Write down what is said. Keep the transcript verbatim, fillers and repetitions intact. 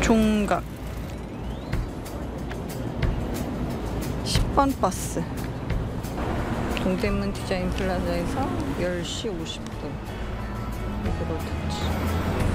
종각 십 번 버스 동대문 디자인 플라자에서 열 시 오십 분 이거로 듣지.